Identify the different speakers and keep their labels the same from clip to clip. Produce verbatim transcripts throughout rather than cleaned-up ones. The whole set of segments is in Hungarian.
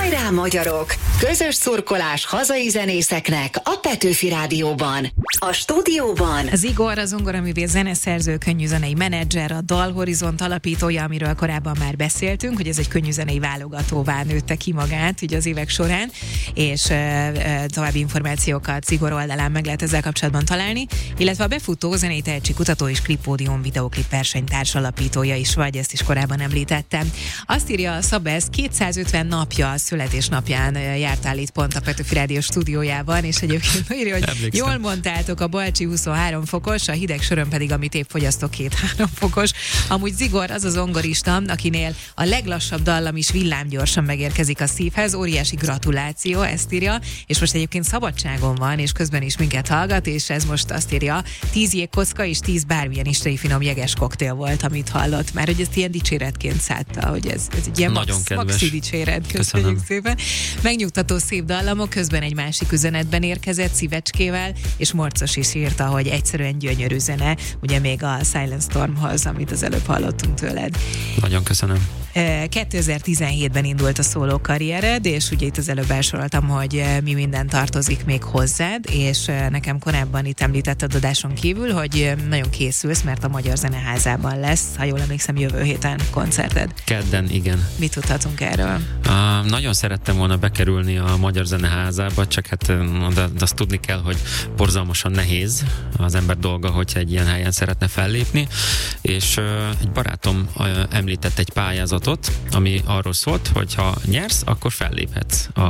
Speaker 1: Hajrá magyarok! Közös szurkolás hazai zenészeknek a Petőfi Rádióban. A stúdióban
Speaker 2: Zigor, a zongoraművész, zeneszerző, könnyűzenei menedzser, a Dalhorizont alapítója, amiről korábban már beszéltünk, hogy ez egy könnyűzenei válogatóvá nőtte ki magát ugye az évek során, és e, e, további információkat Zigor oldalán meg lehet ezzel kapcsolatban találni, illetve a befutó zenei tehetségkutató és Klipódium videóklip versenytárs alapítója is vagy, ezt is korábban említettem. Azt írja a Szabesz, kétszázötven napja a születésnapján jártál itt pont a Petőfi Rádió stúdiójában, és egyébként írja, hogy emlékszem. Jól mondtátok, a Balcsi huszonhárom fokos, a hideg sörön pedig, amit épp fogyasztok, két-három fokos. Amúgy Zigor az a zongorista, akinél a leglassabb dallam is villámgyorsan megérkezik a szívhez. Óriási gratuláció, ezt írja, és most egyébként szabadságon van, és közben is minket hallgat, és ez most azt írja, tíz jégkocka és tíz bármilyen isteni finom jeges koktél volt, amit hallott. Már hogy ezt ilyen dicséretként szállta, hogy ez, ez egy ilyen
Speaker 3: nagyon
Speaker 2: max,
Speaker 3: kedves.
Speaker 2: maxi dicséret. Köszönjük szépen. Megnyugtató szép dallamok, közben egy másik üzenetben érkezett szívecskével, és Morcos is írta, hogy egyszerűen gyönyörű zene, ugye még a Silent Stormhoz, amit az előbb hallottunk tőled.
Speaker 3: Nagyon köszönöm.
Speaker 2: kétezer-tizenhétben indult a szóló karriered, és ugye itt az előbb elsoroltam, hogy mi minden tartozik még hozzád, és nekem korábban itt említetted adáson kívül, hogy nagyon készülsz, mert a Magyar Zeneházában lesz, ha jól emlékszem, jövő héten koncerted.
Speaker 3: Kedden, igen.
Speaker 2: Mit tudhatunk erről?
Speaker 3: Uh, nagyon szerettem volna bekerülni a Magyar Zeneházába, csak hát de, de azt tudni kell, hogy borzalmasan nehéz az ember dolga, hogyha egy ilyen helyen szeretne fellépni, és uh, egy barátom uh, említett egy pályázatot, ami arról szólt, hogy ha nyersz, akkor felléphetsz a,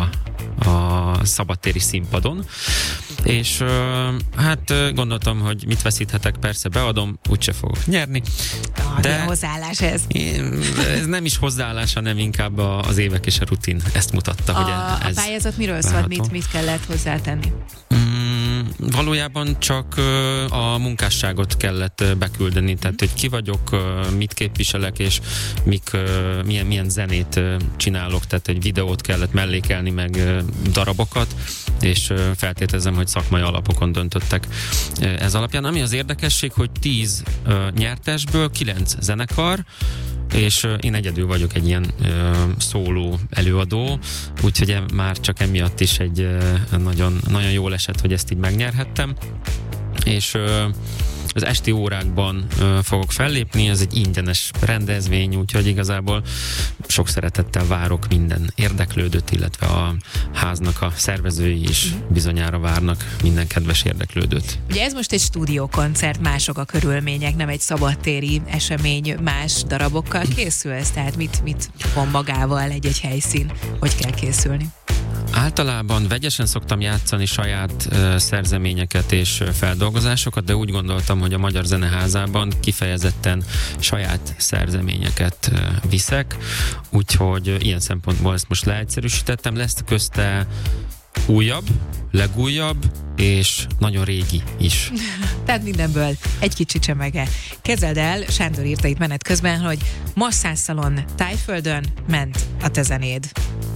Speaker 3: a szabadtéri színpadon, és uh, hát uh, gondoltam, hogy mit veszíthetek, persze beadom, úgyse fogok nyerni.
Speaker 2: Ah, de hozzáállás ez.
Speaker 3: Ez nem is hozzáállás, hanem inkább az évek és a rutin ezt mutatta.
Speaker 2: A,
Speaker 3: hogy ez
Speaker 2: a pályázat miről szólt, mit, mit kellett hozzátenni?
Speaker 3: Mm, valójában csak a munkásságot kellett beküldeni, tehát hogy ki vagyok, mit képviselek, és mik, milyen, milyen zenét csinálok, tehát egy videót kellett mellékelni, meg darabokat, és feltételezem, hogy szakmai alapokon döntöttek ez alapján. Ami az érdekesség, hogy tíz nyertesből kilenc zenekar, és én egyedül vagyok egy ilyen ö, szóló előadó, úgyhogy már csak emiatt is egy ö, nagyon, nagyon jól esett, hogy ezt így megnyerhettem, és ö, az esti órákban ö, fogok fellépni, ez egy ingyenes rendezvény, úgyhogy igazából sok szeretettel várok minden érdeklődőt, illetve a háznak a szervezői is bizonyára várnak minden kedves érdeklődőt.
Speaker 2: Ugye ez most egy stúdiókoncert, mások a körülmények, nem egy szabadtéri esemény, más darabokkal készülsz, tehát mit, mit von magával egy-egy helyszín, hogy kell készülni?
Speaker 3: Általában vegyesen szoktam játszani saját uh, szerzeményeket és uh, feldolgozásokat, de úgy gondoltam, hogy a Magyar Zeneházában kifejezetten saját szerzeményeket uh, viszek, úgyhogy uh, ilyen szempontból ezt most leegyszerűsítettem. Lesz közte újabb, legújabb és nagyon régi is.
Speaker 2: Tehát mindenből egy kicsi csemege. Kezeld el, Sándor írta itt menet közben, hogy masszásszalon Tájföldön ment a te zenéd.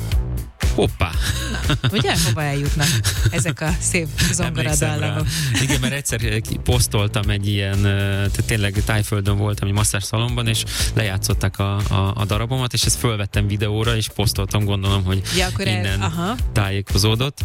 Speaker 3: Hoppá!
Speaker 2: Na, ugye? Hova eljutnak ezek a szép zongoradallamok?
Speaker 3: Igen, mert egyszer posztoltam egy ilyen, tehát tényleg Tájföldön voltam egy masszásszalonban, és lejátszották a, a, a darabomat, és ezt fölvettem videóra, és posztoltam, gondolom, hogy ja, akkor innen ez, tájékozódott.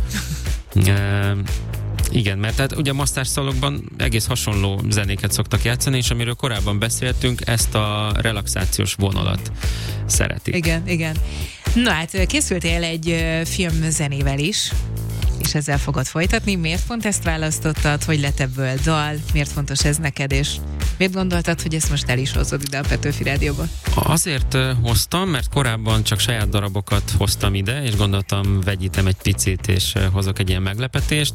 Speaker 3: e, Igen, mert tehát ugye a masszásszalonban egész hasonló zenéket szoktak játszani, és amiről korábban beszéltünk, ezt a relaxációs vonalat szeretik.
Speaker 2: Igen, igen. Na hát készültél egy uh, filmzenével is, és ezzel fogod folytatni. Miért pont ezt választottad? Hogy lett ebből dal? Miért fontos ez neked? És miért gondoltad, hogy ezt most el is hozod ide a Petőfi Rádióba?
Speaker 3: Azért uh, hoztam, mert korábban csak saját darabokat hoztam ide, és gondoltam, vegyítem egy picit, és uh, hozok egy ilyen meglepetést.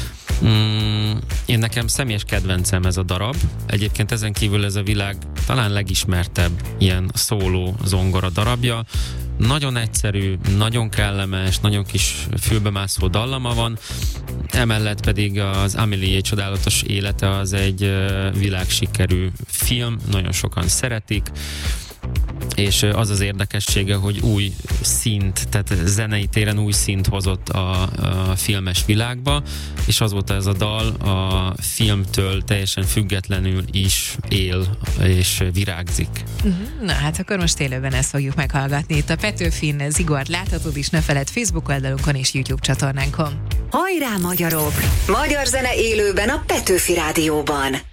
Speaker 3: Mm, én nekem személyes kedvencem ez a darab. Egyébként ezen kívül ez a világ talán legismertebb ilyen szóló zongora darabja. Nagyon egyszerű, nagyon kellemes, nagyon kis fülbemászó dallama van, emellett pedig az Amélie csodálatos élete az egy világsikerű film, nagyon sokan szeretik, és az az érdekessége, hogy új szint, tehát zenei téren új szint hozott a, a filmes világba, és azóta ez a dal a filmtől teljesen függetlenül is él, és virágzik.
Speaker 2: Na hát akkor most élőben ezt fogjuk meghallgatni. Itt a Petőfin Zigort láthatod is, ne feledd Facebook oldalunkon és YouTube csatornánkon.
Speaker 1: Hajrá magyarok! Magyar zene élőben a Petőfi Rádióban.